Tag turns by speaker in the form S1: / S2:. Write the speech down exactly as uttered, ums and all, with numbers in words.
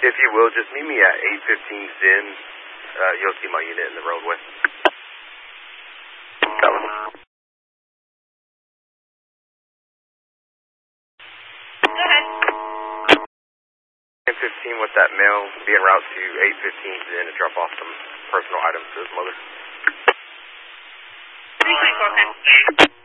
S1: If you will, just meet me at eight fifteen Zin. Uh, you'll see my unit in the roadway.
S2: Go ahead.
S1: eight fifteen with that mail, be en route to eight fifteen Zin to drop off some personal items to his mother.
S2: three twenty-four, okay.